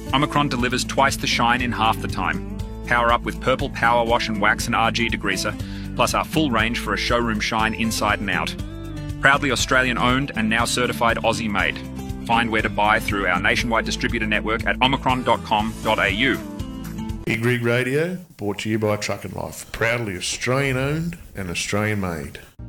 Omicron delivers twice the shine in half the time. Power up with Purple Power Wash and Wax and RG Degreaser, plus our full range for a showroom shine inside and out. Proudly Australian-owned and now certified Aussie-made. Find where to buy through our nationwide distributor network at omicron.com.au. Big Rig Radio, brought to you by Truck and Life. Proudly Australian-owned and Australian-made.